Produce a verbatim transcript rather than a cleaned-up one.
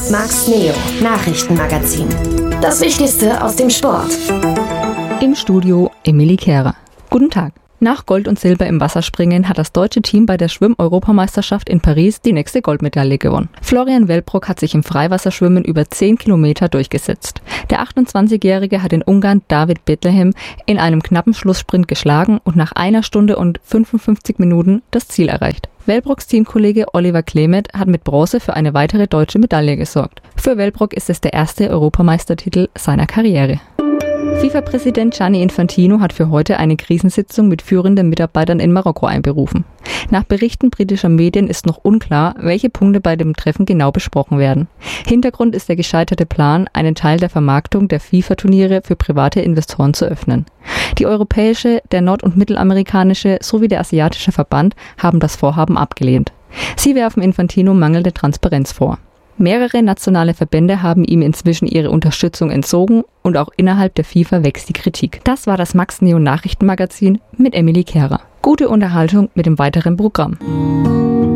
Max Neo Nachrichtenmagazin. Das Wichtigste aus dem Sport. Im Studio Emilie Kehrer. Guten Tag. Nach Gold und Silber im Wasserspringen hat das deutsche Team bei der Schwimm-Europameisterschaft in Paris die nächste Goldmedaille gewonnen. Florian Wellbrock hat sich im Freiwasserschwimmen über zehn Kilometer durchgesetzt. Der achtundzwanzigjährige hat in Ungarn David Bethlehem in einem knappen Schlusssprint geschlagen und nach einer Stunde und fünfundfünfzig Minuten das Ziel erreicht. Wellbrocks Teamkollege Oliver Klemet hat mit Bronze für eine weitere deutsche Medaille gesorgt. Für Wellbrock ist es der erste Europameistertitel seiner Karriere. FIFA-Präsident Gianni Infantino hat für heute eine Krisensitzung mit führenden Mitarbeitern in Marokko einberufen. Nach Berichten britischer Medien ist noch unklar, welche Punkte bei dem Treffen genau besprochen werden. Hintergrund ist der gescheiterte Plan, einen Teil der Vermarktung der FIFA-Turniere für private Investoren zu öffnen. Die europäische, der nord- und mittelamerikanische sowie der asiatische Verband haben das Vorhaben abgelehnt. Sie werfen Infantino mangelnde Transparenz vor. Mehrere nationale Verbände haben ihm inzwischen ihre Unterstützung entzogen und auch innerhalb der FIFA wächst die Kritik. Das war das Max Neo Nachrichtenmagazin mit Emilie Kehrer. Gute Unterhaltung mit dem weiteren Programm.